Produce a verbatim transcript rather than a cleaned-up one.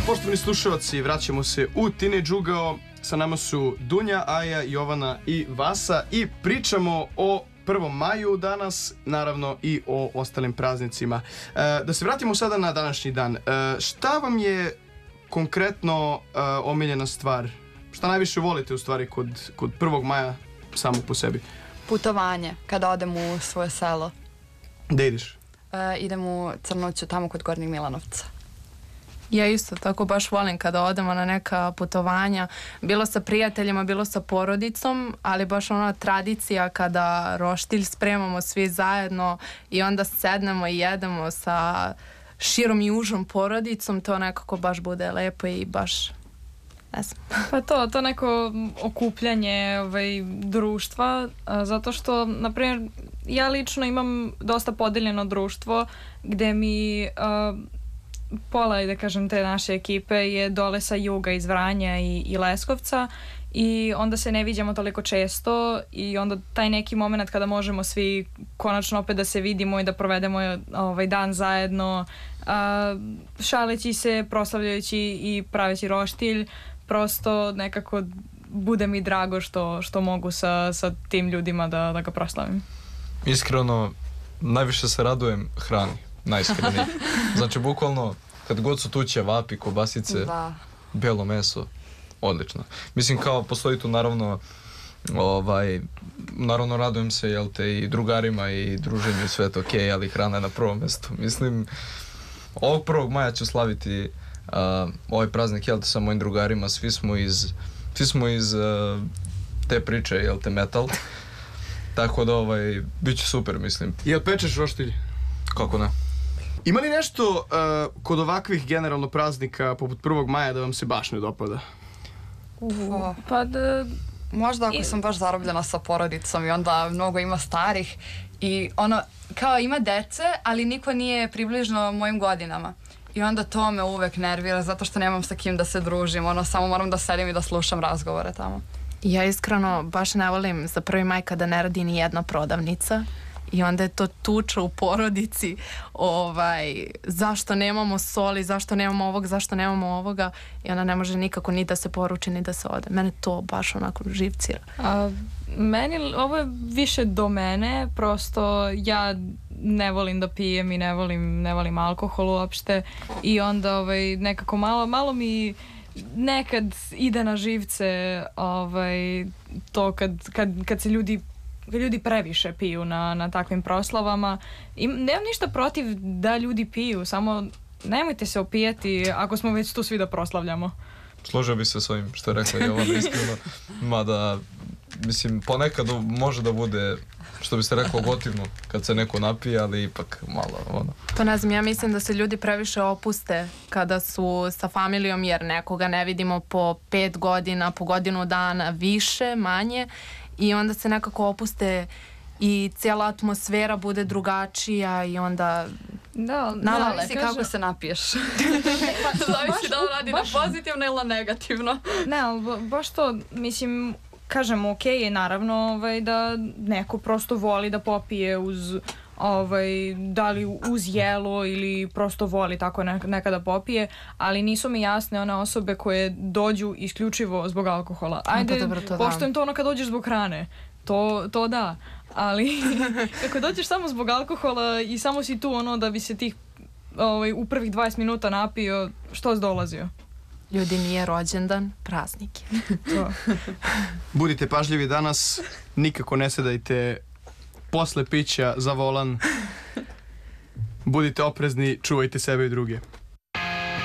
Poštovani slušalci, vraćamo se u Teenage ugao. Sa nama su Dunja, Aja, Jovana i Vasa i pričamo o prvom maju danas, naravno i o ostalim praznicima. E, da se vratimo sada na današnji dan. E, šta vam je konkretno e, omiljena stvar? Šta najviše volite u stvari kod, kod prvog maja samo po sebi? Putovanje, kada odem u svoje selo. Gde ideš? E, idem u Crnoću, tamo kod Gornjeg Milanovca. Ja isto tako baš volim kada odemo na neka putovanja, bilo sa prijateljima, bilo sa porodicom, ali baš ona tradicija kada roštilj spremamo svi zajedno i onda sednemo i jedemo sa širom i užom porodicom, to nekako baš bude lepo i baš, ne znam. Pa to, to neko okupljanje ovaj, društva, a, zato što, na primjer, ja lično imam dosta podeljeno društvo gde mi a, pola, da kažem, te naše ekipe je dole sa juga iz Vranja i, i Leskovca i onda se ne viđamo toliko često i onda taj neki moment kada možemo svi konačno opet da se vidimo i da provedemo ovaj dan zajedno, a, šaleći se, proslavljajući i praveći roštilj, prosto nekako bude mi drago što, što mogu sa, sa tim ljudima da, da ga proslavim. Iskreno, najviše se radujem hrani, najiskrenije. Znači, bukvalno, kad god su tu ćevapi, kobasice, Da. belo meso, odlično. Mislim, kao postoji tu naravno, ovaj, naravno radujem se, jel te, i drugarima i druženju i sve to okej, ali hrana je na prvom mjestu. Mislim, ovog prvog maja ću slaviti uh, ovaj praznik, jel te, sa mojim drugarima, svi smo iz, svi smo iz uh, te priče, jel te, metal. Tako da, ovaj, bit će super, mislim. Jel pečeš roštilj? Kako ne? Ima li nešto uh, kod ovakvih generalno praznika poput prvog maja da vam se baš ne dopada? Uh, Pa da, možda ako I- sam baš zarobljena sa porodicom i onda mnogo ima starih i ono, kao ima dece, ali niko nije približno mojim godinama. I onda to me uvek nervira zato što nemam sa kim da se družim, ono, samo moram da sedim i da slušam razgovore tamo. Ja iskreno baš ne volim za prvi maj kada ne radi ni jedna prodavnica i onda je to tuča u porodici, ovaj, zašto nemamo soli, zašto nemamo ovog, zašto nemamo ovoga i onda ne može nikako ni da se poruči ni da se ode. Mene to baš onako živcira. a, meni ovo je više do mene, prosto ja ne volim da pijem i ne volim, ne volim alkohol uopšte i onda ovaj, nekako malo, malo mi nekad ide na živce ovaj, to kad, kad, kad se ljudi kad ljudi previše piju na, na takvim proslavama i nemam ništa protiv da ljudi piju, samo nemojte se opijati ako smo već tu svi da proslavljamo. Složio bi se s ovim što je rekla Jovana, iskreno. Mada, mislim, ponekad može da bude, što bi se reklo, gotivno kad se neko napije, ali ipak malo, ono. Pa ne znam, ja mislim da se ljudi previše opuste kada su sa familijom jer nekoga ne vidimo po pet godina, po godinu dana, više, manje i onda se nekako opuste i cijela atmosfera bude drugačija i onda Da, Navale, Zavisi kako se napiješ. baš- Zavisi da li radi baš- na pozitivno ili na negativno. Ne, ali ba- baš to, mislim, kažem, okej je naravno ovaj, da neko prosto voli da popije uz, ovaj, da li uz jelo ili prosto voli tako ne, nekada popije, ali nisu mi jasne one osobe koje dođu isključivo zbog alkohola. Ajde, pa dobro, to da. poštujem to ono kad dođeš zbog hrane, to, to da, ali kako dođeš samo zbog alkohola i samo si tu ono da bi se tih ovaj, u prvih dvadeset minuta napio, što si dolazio? ljudi nije rođendan, praznik je. To. Budite pažljivi danas, nikako ne sedajte posle pića za volan. Budite oprezni, čuvajte sebe i druge.